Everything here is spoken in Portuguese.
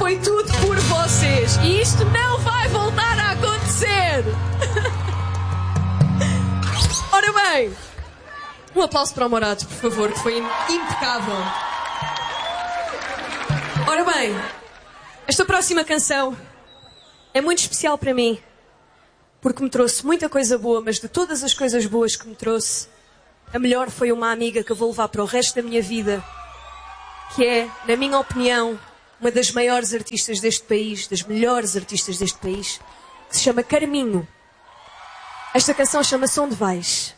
foi tudo por vocês. E isto não vai voltar a acontecer. Ora bem, um aplauso para o Morato, por favor, que foi impecável. Ora bem, esta próxima canção é muito especial para mim, porque me trouxe muita coisa boa, mas de todas as coisas boas que me trouxe, a melhor foi uma amiga que eu vou levar para o resto da minha vida, que é, na minha opinião, uma das maiores artistas deste país, das melhores artistas deste país, que se chama Carminho. Esta canção chama-se Onde Vais?